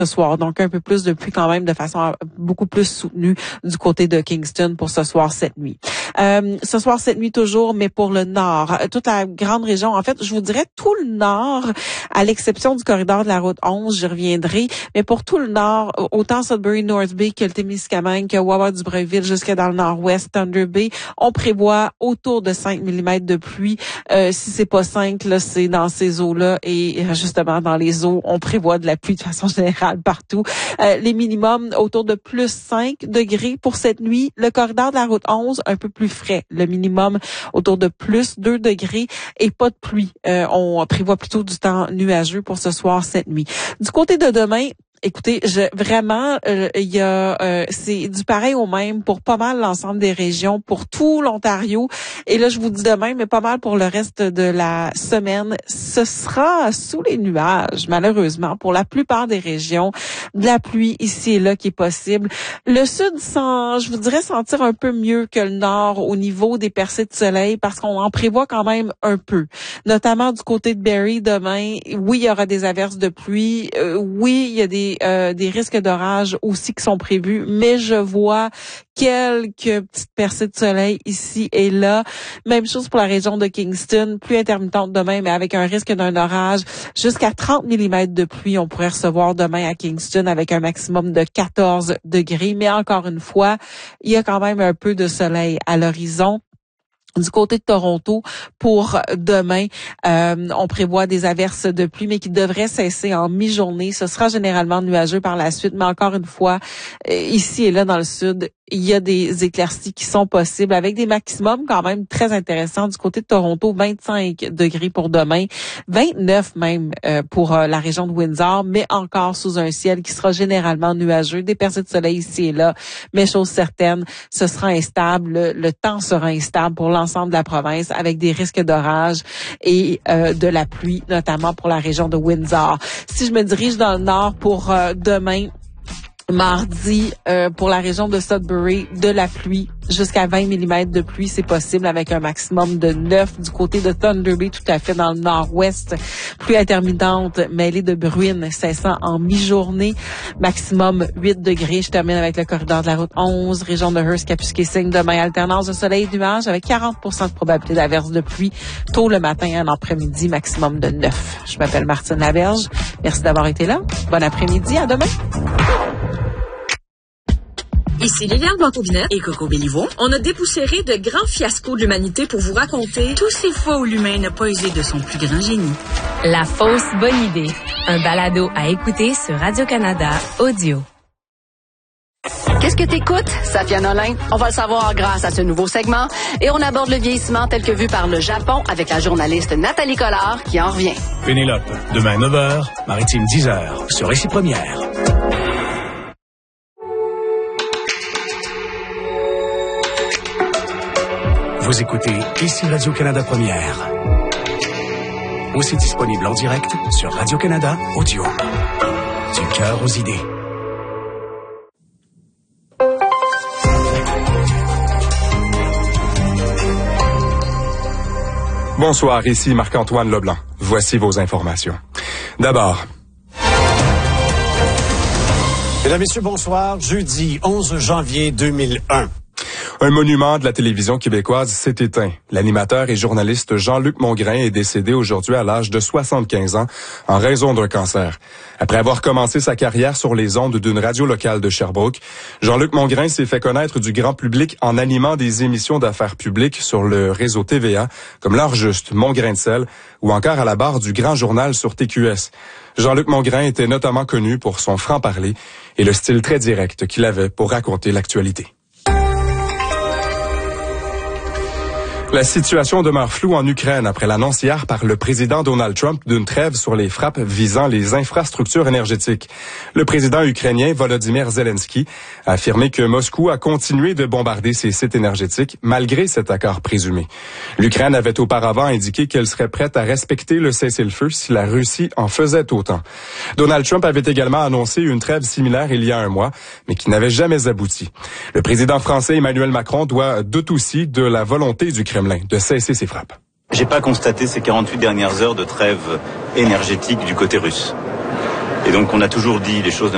ce soir. Donc, un peu plus de pluie quand même de façon beaucoup plus soutenue du côté de Kingston pour ce soir, cette nuit. Ce soir, cette nuit toujours, mais pour le nord, toute la grande région, en fait, je vous dirais tout le nord, à l'exception du corridor de la route 11, j'y reviendrai, mais pour tout le nord, autant Sudbury, North Bay que le Témiscamingue, que Wawa-du-Breuil-Ville jusque dans le nord-ouest, Thunder Bay, on prévoit autour de 5 mm de pluie. Si c'est pas 5, là, c'est dans ces eaux-là et justement dans les eaux, on prévoit de la pluie de façon générale partout. Les minimums autour de plus 5 degrés pour cette nuit. Le corridor de la route 11, un peu plus frais. Le minimum autour de plus 2 degrés et pas de pluie. On prévoit plutôt du temps nuageux pour ce soir, cette nuit. Du côté de demain, écoutez, vraiment, il y a c'est du pareil au même pour pas mal l'ensemble des régions, pour tout l'Ontario. Et là, je vous dis demain, mais pas mal pour le reste de la semaine. Ce sera sous les nuages, malheureusement, pour la plupart des régions. De la pluie ici et là qui est possible. Le sud je vous dirais, sentir un peu mieux que le nord au niveau des percées de soleil parce qu'on en prévoit quand même un peu. Notamment du côté de Barrie demain. Oui, il y aura des averses de pluie. Oui, il y a des risques d'orage aussi qui sont prévus, mais je vois quelques petites percées de soleil ici et là. Même chose pour la région de Kingston, pluie intermittente demain, mais avec un risque d'un orage. Jusqu'à 30 mm de pluie, on pourrait recevoir demain à Kingston avec un maximum de 14 degrés. Mais encore une fois, il y a quand même un peu de soleil à l'horizon. Du côté de Toronto, pour demain, on prévoit des averses de pluie, mais qui devraient cesser en mi-journée. Ce sera généralement nuageux par la suite, mais encore une fois, ici et là dans le sud, il y a des éclaircies qui sont possibles avec des maximums quand même très intéressants. Du côté de Toronto, 25 degrés pour demain, 29 même pour la région de Windsor, mais encore sous un ciel qui sera généralement nuageux. Des percées de soleil ici et là, mais chose certaine, ce sera instable. Le temps sera instable pour l'ensemble de la province avec des risques d'orage et de la pluie, notamment pour la région de Windsor. Si je me dirige dans le nord pour demain, mardi, pour la région de Sudbury, de la pluie jusqu'à 20 mm de pluie, c'est possible avec un maximum de 9. Du côté de Thunder Bay, tout à fait dans le nord-ouest, pluie intermittente mêlée de bruine cessant en mi-journée, maximum 8 degrés. Je termine avec le corridor de la route 11, région de Hearst, Kapuskasing, demain alternance de soleil et nuages avec 40% de probabilité d'averse de pluie tôt le matin et en après-midi, maximum de 9. Je m'appelle Martine Laberge. Merci d'avoir été là. Bon après-midi. À demain. Ici Liliane Blanc-Aubinette et Coco Béliveau. On a dépoussiéré de grands fiascos de l'humanité pour vous raconter tous ces fois où l'humain n'a pas usé de son plus grand génie. La fausse bonne idée. Un balado à écouter sur Radio-Canada Audio. Qu'est-ce que t'écoutes, Safia Nolin? On va le savoir grâce à ce nouveau segment et on aborde le vieillissement tel que vu par le Japon avec la journaliste Nathalie Collard qui en revient. Pénélope, demain 9h, Maritime 10h, sur Récit Première. Vous écoutez ici Radio-Canada Première. Aussi disponible en direct sur Radio-Canada Audio. Du cœur aux idées. Bonsoir, ici Marc-Antoine Leblanc. Voici vos informations. D'abord... Mesdames, Messieurs, bonsoir. Jeudi 11 janvier 2001. Un monument de la télévision québécoise s'est éteint. L'animateur et journaliste Jean-Luc Mongrain est décédé aujourd'hui à l'âge de 75 ans en raison d'un cancer. Après avoir commencé sa carrière sur les ondes d'une radio locale de Sherbrooke, Jean-Luc Mongrain s'est fait connaître du grand public en animant des émissions d'affaires publiques sur le réseau TVA, comme L'Heure juste, Mon grain de sel, ou encore à la barre du Grand Journal sur TQS. Jean-Luc Mongrain était notamment connu pour son franc-parler et le style très direct qu'il avait pour raconter l'actualité. La situation demeure floue en Ukraine après l'annonce hier par le président Donald Trump d'une trêve sur les frappes visant les infrastructures énergétiques. Le président ukrainien Volodymyr Zelensky a affirmé que Moscou a continué de bombarder ses sites énergétiques malgré cet accord présumé. L'Ukraine avait auparavant indiqué qu'elle serait prête à respecter le cessez-le-feu si la Russie en faisait autant. Donald Trump avait également annoncé une trêve similaire il y a un mois, mais qui n'avait jamais abouti. Le président français Emmanuel Macron doute aussi de la volonté du Kremlin de cesser ses frappes. J'ai pas constaté ces 48 dernières heures de trêve énergétique du côté russe. Et donc on a toujours dit les choses de